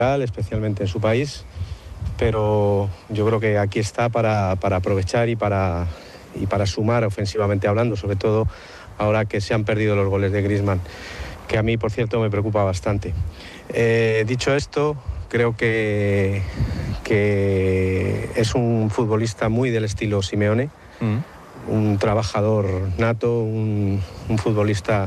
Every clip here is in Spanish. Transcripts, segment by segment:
especialmente en su país, pero yo creo que aquí está para aprovechar y para sumar ofensivamente hablando, sobre todo ahora que se han perdido los goles de Griezmann, que a mí, por cierto, me preocupa bastante. Dicho esto, creo que es un futbolista muy del estilo Simeone, un trabajador nato, un futbolista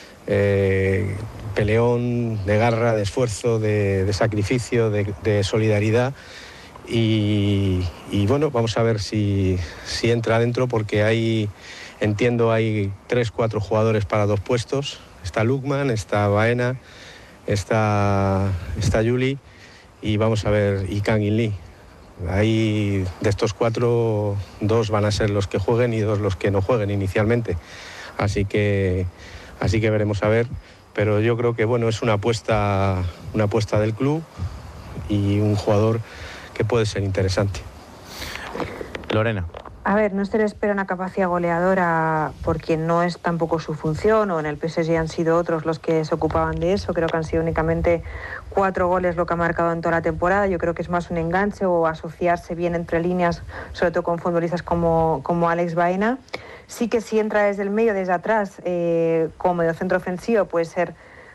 peleón, de garra, de esfuerzo, de sacrificio, de solidaridad. Y bueno, vamos a ver si entra adentro, porque entiendo hay 3-4 jugadores para 2 puestos. Está Lookman, está Baena, está Juli y vamos a ver, y Kang-in Lee. Ahí de estos 4, 2 van a ser los que jueguen y 2 los que no jueguen inicialmente. Así que veremos a ver. Pero yo creo que bueno, es una apuesta del club y un jugador que puede ser interesante. Lorena. A ver, no se le espera una capacidad goleadora porque no es tampoco su función, o en el PSG han sido otros los que se ocupaban de eso. Creo que han sido únicamente 4 goles lo que ha marcado en toda la temporada. Yo creo que es más un enganche o asociarse bien entre líneas, sobre todo con futbolistas como Alex Baena. Sí que si entra desde el medio, desde atrás, como mediocentro ofensivo, puede ser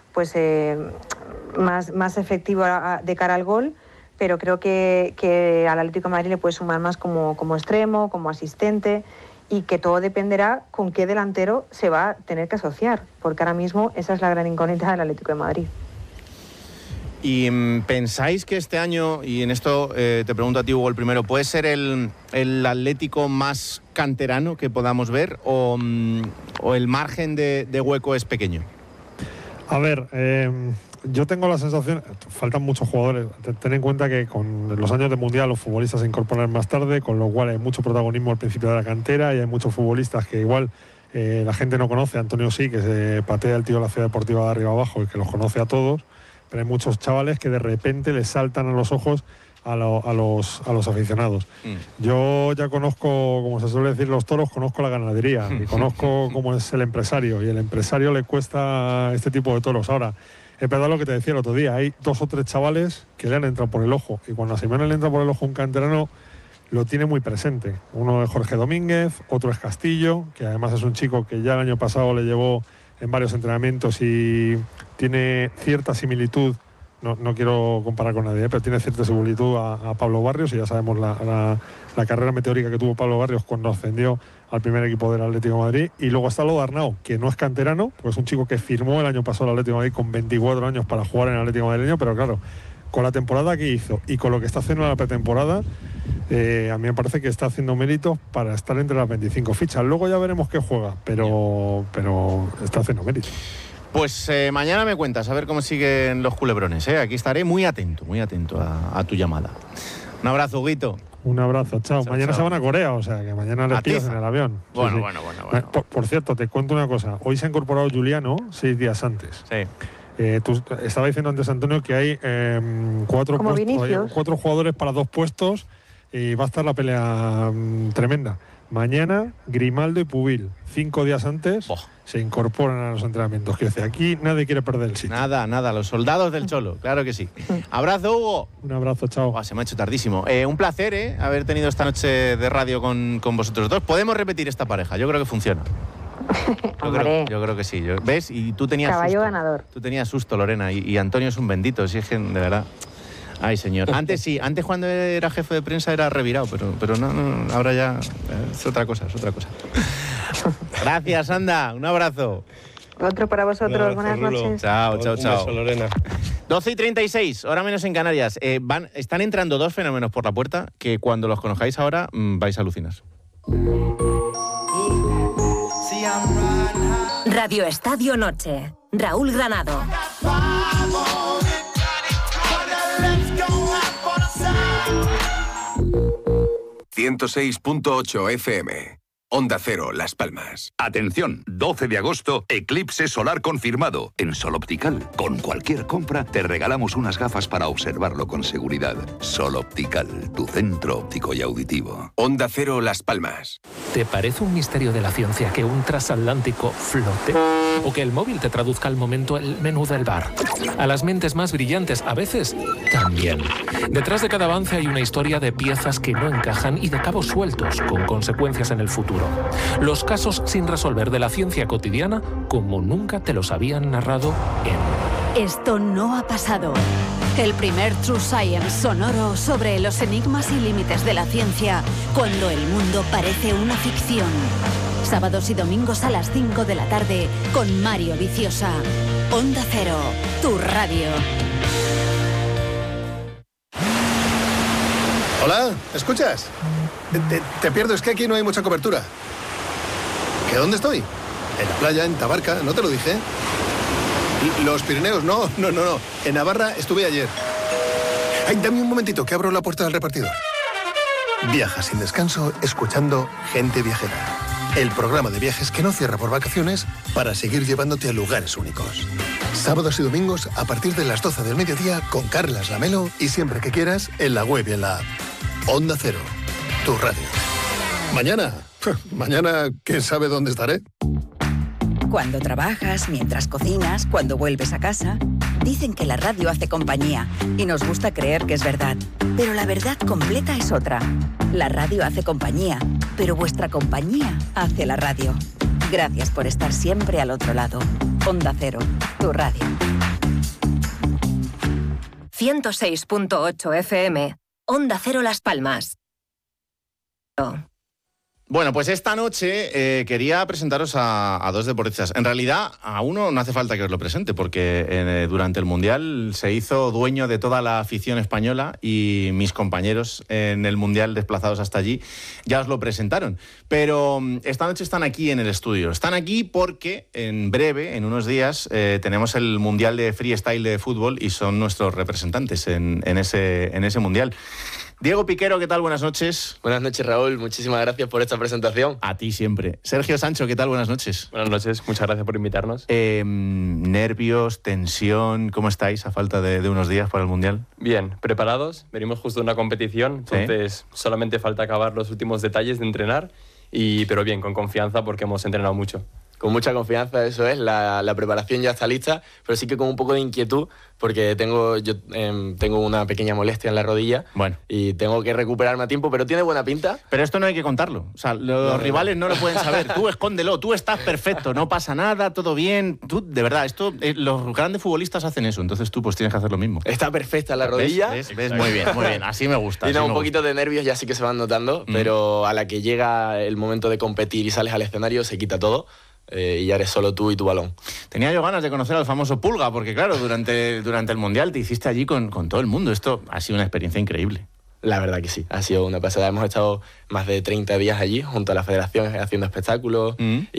más efectivo de cara al gol. Pero creo que al Atlético de Madrid le puede sumar más como extremo, como asistente, y que todo dependerá con qué delantero se va a tener que asociar, porque ahora mismo esa es la gran incógnita del Atlético de Madrid. ¿Y pensáis que este año, y en esto te pregunto a ti, Hugo, el primero, puede ser el Atlético más canterano que podamos ver, o el margen de hueco es pequeño? A ver, yo tengo la sensación, faltan muchos jugadores. Ten en cuenta que con los años de Mundial los futbolistas se incorporan más tarde, con lo cual hay mucho protagonismo al principio de la cantera y hay muchos futbolistas que igual la gente no conoce. Antonio sí, que se patea el tío de la Ciudad Deportiva de arriba abajo y que los conoce a todos, pero hay muchos chavales que de repente les saltan a los ojos a los aficionados. Yo ya conozco, como se suele decir, los toros, conozco la ganadería y conozco cómo es el empresario, y el empresario le cuesta este tipo de toros. Ahora, es verdad lo que te decía el otro día, hay 2 o 3 chavales que le han entrado por el ojo, y cuando a Simeone le entra por el ojo un canterano, lo tiene muy presente. Uno es Jorge Domínguez, otro es Castillo, que además es un chico que ya el año pasado le llevó en varios entrenamientos y tiene cierta similitud, no quiero comparar con nadie, pero tiene cierta similitud a Pablo Barrios, y ya sabemos la carrera meteórica que tuvo Pablo Barrios cuando ascendió al primer equipo del Atlético de Madrid. Y luego está lo de Arnau, que no es canterano, pues es un chico que firmó el año pasado el Atlético de Madrid con 24 años para jugar en el Atlético madrileño, pero claro, con la temporada que hizo y con lo que está haciendo en la pretemporada, a mí me parece que está haciendo méritos para estar entre las 25 fichas. Luego ya veremos qué juega, pero está haciendo méritos. Pues mañana me cuentas a ver cómo siguen los culebrones, ¿eh? Aquí estaré muy atento a tu llamada. Un abrazo, Huguito. Un abrazo, chao. Mañana se van a Corea, o sea que mañana les pillas en el avión. Bueno. Por cierto, te cuento una cosa. Hoy se ha incorporado Juliano 6 días antes. Sí. Tú estabas diciendo antes, Antonio, que hay 4 jugadores para 2 puestos y va a estar la pelea tremenda. Mañana, Grimaldo y Pubil, 5 días antes, se incorporan a los entrenamientos. Quiero decir, aquí nadie quiere perder el sitio. Nada, los soldados del Cholo, claro que sí. Abrazo, Hugo. Un abrazo, chao. Se me ha hecho tardísimo. Un placer, haber tenido esta noche de radio con vosotros dos. Podemos repetir esta pareja, yo creo que funciona. Yo creo que sí. ¿Ves? Y tú tenías caballo susto. Ganador. Tú tenías susto, Lorena, y Antonio es un bendito, si es que, de verdad. Ay, señor. Antes sí, antes cuando era jefe de prensa era revirado, pero no, ahora ya es otra cosa. Gracias, Anda, un abrazo. Otro para vosotros, buenas noches. Chao. Un beso, Lorena. 12:36, hora menos en Canarias. Están entrando 2 fenómenos por la puerta que cuando los conozcáis ahora vais a alucinar. Radio Estadio Noche. Raúl Granado. 106.8 FM. Onda Cero, Las Palmas. Atención, 12 de agosto, eclipse solar confirmado. En Sol Optical, con cualquier compra, te regalamos unas gafas para observarlo con seguridad. Sol Optical, tu centro óptico y auditivo. Onda Cero, Las Palmas. ¿Te parece un misterio de la ciencia que un transatlántico flote? O que el móvil te traduzca al momento el menú del bar. A las mentes más brillantes, a veces, también. Detrás de cada avance hay una historia de piezas que no encajan y de cabos sueltos, con consecuencias en el futuro. Los casos sin resolver de la ciencia cotidiana, como nunca te los habían narrado en... Esto no ha pasado. El primer True Science sonoro sobre los enigmas y límites de la ciencia, cuando el mundo parece una ficción. Sábados y domingos a las 5 de la tarde con Mario Viciosa. Onda Cero, tu radio. Hola, ¿escuchas? Te pierdo, es que aquí no hay mucha cobertura. ¿Que dónde estoy? En la playa, en Tabarca, ¿no te lo dije? Los Pirineos, no. En Navarra estuve ayer. Ay, dame un momentito, que abro la puerta del repartidor. Viaja sin descanso, escuchando Gente Viajera. El programa de viajes que no cierra por vacaciones para seguir llevándote a lugares únicos. Sábados y domingos a partir de las 12 del mediodía con Carlas Lamelo y siempre que quieras en la web y en la app. Onda Cero, tu radio. Mañana, ¿quién sabe dónde estaré? Cuando trabajas, mientras cocinas, cuando vuelves a casa, dicen que la radio hace compañía y nos gusta creer que es verdad. Pero la verdad completa es otra. La radio hace compañía, pero vuestra compañía hace la radio. Gracias por estar siempre al otro lado. Onda Cero, tu radio. 106.8 FM. Onda Cero Las Palmas. Bueno, pues esta noche quería presentaros a dos deportistas. En realidad, a uno no hace falta que os lo presente, porque durante el Mundial se hizo dueño de toda la afición española y mis compañeros en el Mundial desplazados hasta allí ya os lo presentaron. Pero esta noche están aquí en el estudio. Están aquí porque en breve, en unos días, tenemos el Mundial de Freestyle de fútbol y son nuestros representantes en ese Mundial. Diego Piquero, ¿qué tal? Buenas noches. Buenas noches, Raúl. Muchísimas gracias por esta presentación. A ti siempre. Sergio Sancho, ¿qué tal? Buenas noches. Buenas noches. Muchas gracias por invitarnos. Nervios, tensión, ¿cómo estáis a falta de unos días para el Mundial? Bien, preparados. Venimos justo de una competición, entonces solamente falta acabar los últimos detalles de entrenar, pero bien, con confianza porque hemos entrenado mucho. Con mucha confianza, eso es, la preparación ya está lista, pero sí que con un poco de inquietud, porque tengo una pequeña molestia en la rodilla y tengo que recuperarme a tiempo, pero tiene buena pinta. Pero esto no hay que contarlo, o sea, los rivales no lo pueden saber, tú escóndelo, tú estás perfecto, no pasa nada, todo bien, tú, de verdad, los grandes futbolistas hacen eso, entonces tú pues tienes que hacer lo mismo. Está perfecta la rodilla. ¿Ves? Muy bien, así me gusta. Tiene un poquito de nervios, ya sí que se van notando, pero a la que llega el momento de competir y sales al escenario, se quita todo. Y ya eres solo tú y tu balón. Tenía yo ganas de conocer al famoso Pulga, porque claro, durante el Mundial te hiciste allí con todo el mundo. Esto ha sido una experiencia increíble. La verdad que sí, ha sido una pasada. Hemos estado más de 30 días allí, junto a la federación haciendo espectáculos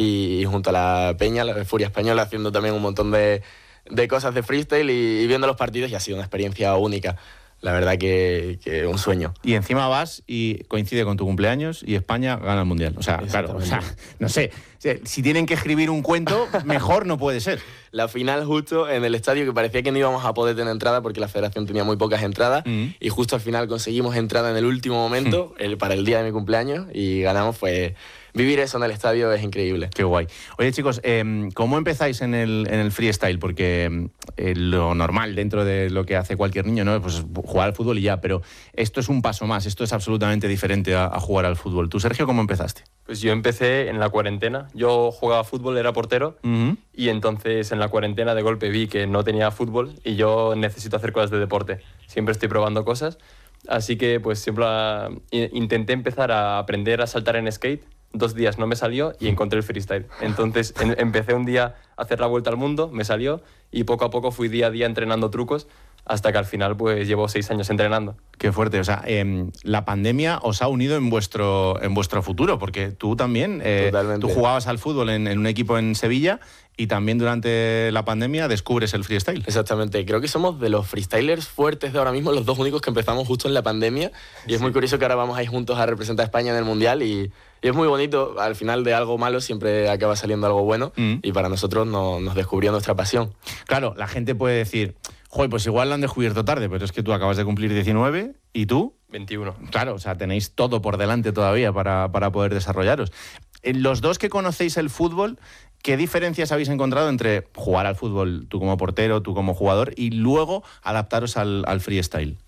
y junto a la Peña, la Furia Española, haciendo también un montón de cosas de freestyle y viendo los partidos, y ha sido una experiencia única. La verdad que un sueño. Y encima vas y coincide con tu cumpleaños y España gana el Mundial. O sea, claro, no sé, si tienen que escribir un cuento, mejor no puede ser. La final justo en el estadio, que parecía que no íbamos a poder tener entrada porque la federación tenía muy pocas entradas, y justo al final conseguimos entrada en el último momento para el día de mi cumpleaños y ganamos. Pues vivir eso en el estadio es increíble. Qué guay. Oye, chicos, ¿cómo empezáis en el freestyle? Porque lo normal dentro de lo que hace cualquier niño, ¿no? Pues jugar al fútbol y ya, pero esto es un paso más, esto es absolutamente diferente a jugar al fútbol. ¿Tú, Sergio, cómo empezaste? Pues yo empecé en la cuarentena. Yo jugaba fútbol, era portero, y entonces en la cuarentena de golpe vi que no tenía fútbol y yo necesito hacer cosas de deporte. Siempre estoy probando cosas, así que pues siempre intenté empezar a aprender a saltar en skate. 2 días no me salió y encontré el freestyle. Entonces empecé un día a hacer la vuelta al mundo, me salió, y poco a poco fui día a día entrenando trucos, hasta que al final pues llevo 6 años entrenando. Qué fuerte. O sea, la pandemia os ha unido en vuestro futuro, porque tú también, tú jugabas al fútbol en un equipo en Sevilla y también durante la pandemia descubres el freestyle. Exactamente. Creo que somos de los freestylers fuertes de ahora mismo, los 2 únicos que empezamos justo en la pandemia, y es muy curioso que ahora vamos a ir juntos a representar a España en el Mundial y es muy bonito. Al final de algo malo siempre acaba saliendo algo bueno, y para nosotros nos descubrió nuestra pasión. Claro, la gente puede decir, joder, pues igual lo han descubierto tarde, pero es que tú acabas de cumplir 19 y tú 21. Claro, o sea, tenéis todo por delante todavía para poder desarrollaros. Los dos que conocéis el fútbol, ¿Qué diferencias habéis encontrado entre jugar al fútbol tú como portero, tú como jugador, y luego adaptaros al freestyle?